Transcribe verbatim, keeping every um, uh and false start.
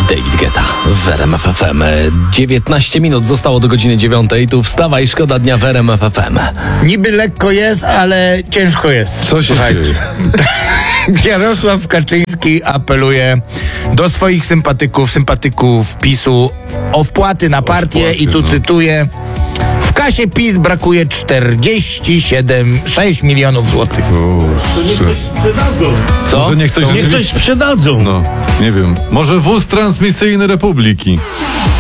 David Guetta w R M F F M. dziewiętnaście minut zostało do godziny dziewiątej. Tu wstawaj, szkoda dnia w R M F F M. Niby lekko jest, ale ciężko jest. Co się dzieje? Jarosław Kaczyński apeluje do swoich sympatyków, sympatyków PiSu o wpłaty na partię wpłaty, i tu no. cytuję: w kasie PiS brakuje czterdzieści siedem przecinek sześć milionów złotych. Co? Może niech coś Niech rzeczywiście... coś sprzedadzą. No, nie wiem. Może wóz transmisyjny Republiki.